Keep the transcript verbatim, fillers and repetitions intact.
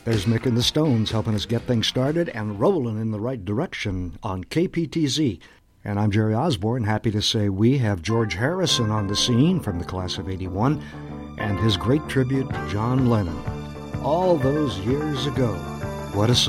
There's Mick and the Stones helping us get things started and rolling in the right direction on K P T Z. And I'm Jerry Osborne, happy to say we have George Harrison on the scene from the class of eighty-one and his great tribute to John Lennon. All those years ago. What a song.